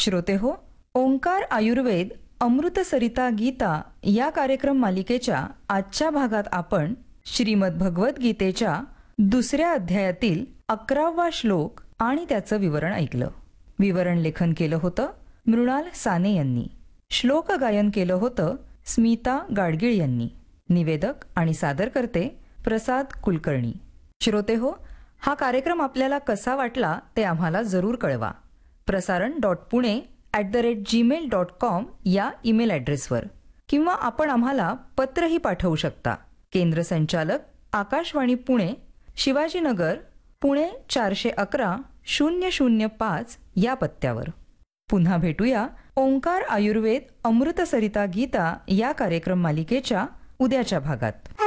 श्रोते हो, ओंकार आयुर्वेद अमृतसरिता गीता या कार्यक्रम मालिकेच्या आजच्या भागात आपण श्रीमद भगवत गीतेच्या दुसऱ्या अध्यायातील 11वा श्लोक आणि त्याचं विवरण ऐकलं. विवरण लेखन केलं होतं मृणाल साने यांनी. श्लोक गायन केलं होतं स्मिता गाडगीळ यांनी. निवेदक आणि सादरकर्ते प्रसाद कुलकर्णी. श्रोते हो, हा कार्यक्रम आपल्याला कसा वाटला ते आम्हाला जरूर कळवा. prasaran.pune@gmail.com या ईमेल ॲड्रेसवर, किंवा आपण आम्हाला पत्रही पाठवू शकता. केंद्र संचालक आकाशवाणी पुणे, शिवाजीनगर, पुणे 411-005 या पत्त्यावर. पुन्हा भेटूया ओंकार आयुर्वेद अमृतसरिता गीता या कार्यक्रम मालिकेच्या उद्याच्या भागात.